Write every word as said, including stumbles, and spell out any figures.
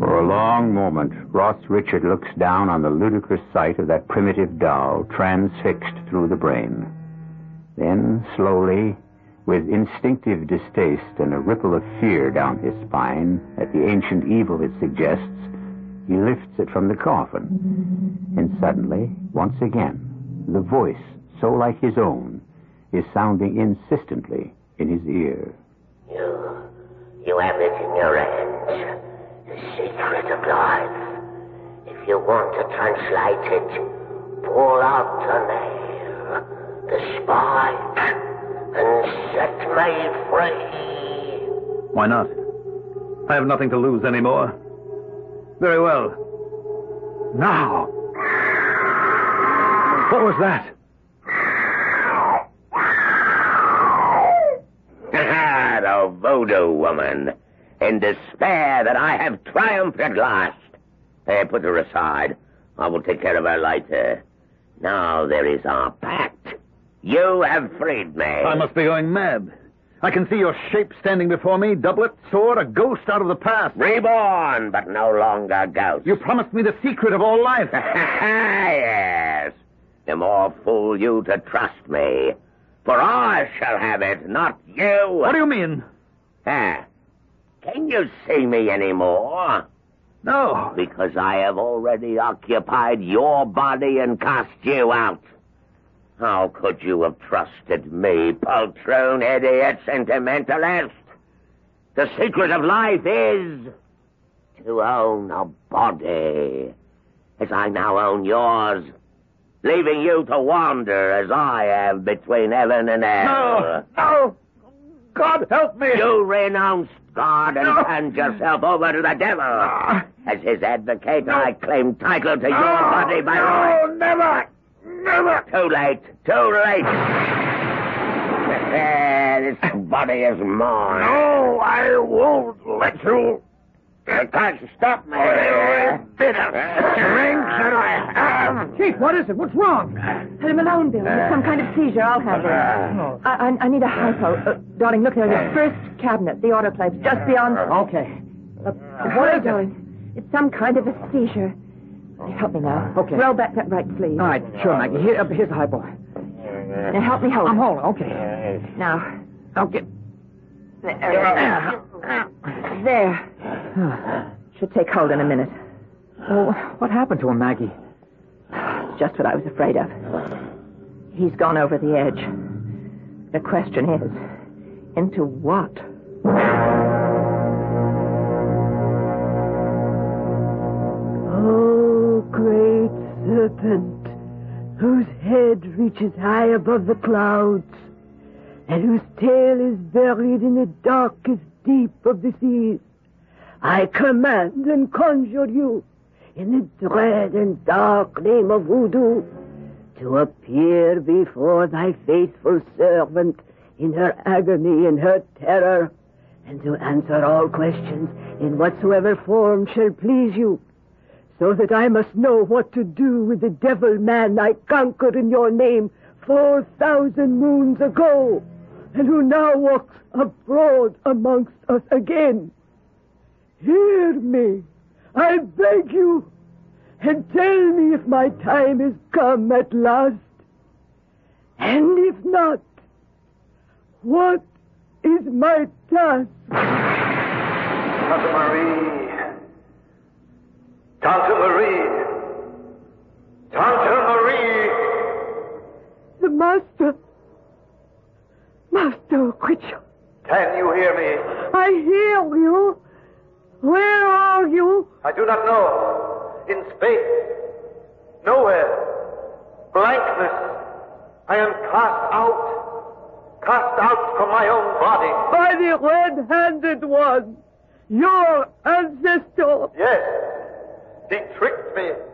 For a long moment, Ross Richard looks down on the ludicrous sight of that primitive doll transfixed through the brain. Then, slowly, with instinctive distaste and a ripple of fear down his spine at the ancient evil it suggests, he lifts it from the coffin. And suddenly, once again, the voice, so like his own, is sounding insistently in his ear. You, you have it in your hands. The secret of life. If you want to translate it, pull out the nail, the spike, and set me free. Why not? I have nothing to lose anymore. Very well. Now. What was that? The voodoo woman. In despair that I have triumphed at last. Hey, put her aside. I will take care of her later. Now there is our pact. You have freed me. I must be going mad. I can see your shape standing before me, doublet, sword, a ghost out of the past. Reborn, but no longer ghost. You promised me the secret of all life. Yes. The more fool you to trust me. For I shall have it, not you. What do you mean? Ah. Can you see me anymore? No. Because I have already occupied your body and cast you out. How could you have trusted me, poltroon, idiot, sentimentalist? The secret of life is to own a body, as I now own yours, leaving you to wander as I have between heaven and hell. No, no. God help me. You renounced God and no. turned yourself over to the devil. No. As his advocate, no. I claim title to no. your body by right. No, never. Never. Too late. Too late. This body is mine. No, I won't let you. You can't stop me. Every bit of strength that I have. Chief, what is it? What's wrong? Let him alone, Bill. It's some kind of seizure. I'll handle it. Oh. I, I, I need a hypo. Uh, darling, look there. The first cabinet, the autoclave's just beyond... Okay. Uh, what is it? Darling? It's some kind of a seizure. Help me now. Okay. Roll back that right sleeve. All right, sure, Maggie. Here, uh, here's the hypo. Now help me hold I'm it. holding. Okay. Now. Okay. There. There. Should take hold in a minute. Well, what happened to him, Maggie? It's just what I was afraid of. He's gone over the edge. The question is, into what? Oh, great serpent, whose head reaches high above the clouds, and whose tail is buried in the darkest deep of the seas, I command and conjure you, in the dread and dark name of voodoo, to appear before thy faithful servant in her agony and her terror, and to answer all questions in whatsoever form shall please you, so that I must know what to do with the devil man I conquered in your name four thousand moons ago, and who now walks abroad amongst us again. Hear me, I beg you, and tell me if my time is come at last. And if not, what is my task? Tante Marie. Tante Marie. Tante Marie. The master. Master Quitcho. Can you hear me? I hear you. Where are you? I do not know. In space. Nowhere. Blankness. I am cast out. Cast out from my own body. By the red-handed one. Your ancestor. Yes. He tricked me.